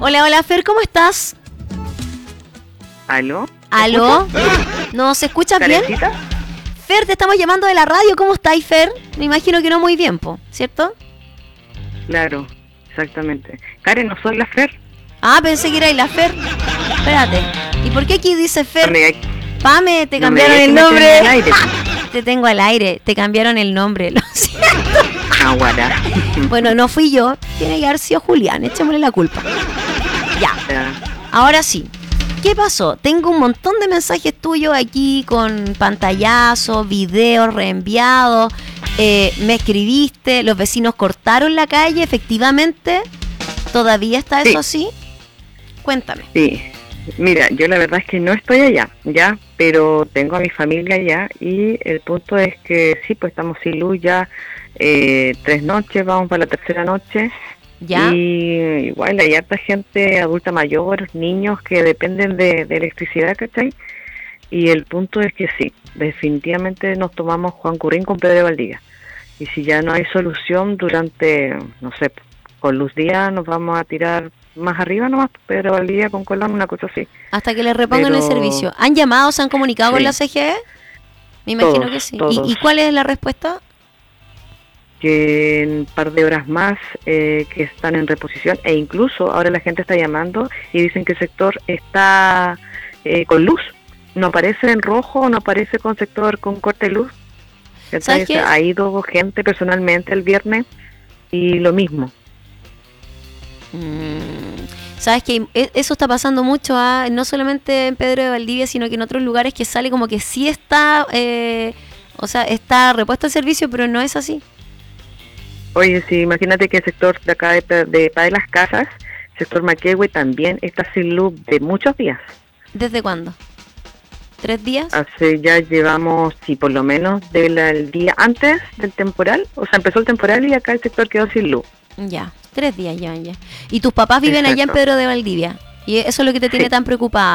Hola, Fer, ¿cómo estás? ¿Aló? ¿Aló? ¿Nos escuchas bien? ¿Karencita? Fer, te estamos llamando de la radio. ¿Cómo estáis, Fer? Me imagino que no muy bien, ¿cierto? Claro, exactamente. Karen, no soy la Fer. Ah, pensé que era la Fer. Espérate. ¿Y por qué aquí dice Fer? Pame, te cambiaron el nombre. Te tengo al aire. Te cambiaron el nombre. Lo siento. Aguara. Bueno, no fui yo. Tiene que haber sido Julián. Echémosle la culpa. Ya. Ahora sí. ¿Qué pasó? Tengo un montón de mensajes tuyos aquí con pantallazos, videos reenviados. Me escribiste, los vecinos cortaron la calle, efectivamente. ¿Todavía está eso así? Cuéntame. Sí. Mira, yo la verdad es que no estoy allá, ya, pero tengo a mi familia allá y el punto es que sí, pues estamos sin luz ya 3 noches, vamos para la tercera noche. ¿Ya? Y igual hay harta gente adulta mayor, niños que dependen de electricidad, ¿cachai? Y el punto es que sí, definitivamente nos tomamos Juan Currín con Pedro de Valdivia. Y si ya no hay solución durante, no sé, con luz día nos vamos a tirar más arriba nomás, Pedro de Valdivia con Colón, una cosa así. Hasta que le repongan el servicio. ¿Han llamado, se han comunicado con la CGE? Me imagino que sí. ¿Y cuál es la respuesta? Que en un par de horas más que están en reposición, e incluso ahora la gente está llamando y dicen que el sector está con luz, no aparece en rojo, no aparece con sector con corte de luz. Entonces ha ido gente personalmente el viernes y lo mismo. ¿Sabes qué? Eso está pasando mucho, no solamente en Pedro de Valdivia, sino que en otros lugares que sale como que sí está, está repuesto el servicio, pero no es así. Oye, sí, imagínate que el sector de acá de Las Casas, el sector Maquehue, también está sin luz de muchos días. ¿Desde cuándo? ¿3 días? Ya llevamos, sí, por lo menos el día antes del temporal, empezó el temporal y acá el sector quedó sin luz. Ya, 3 días ya. ¿Y tus papás viven allá en Pedro de Valdivia? Y eso es lo que te tiene tan preocupada.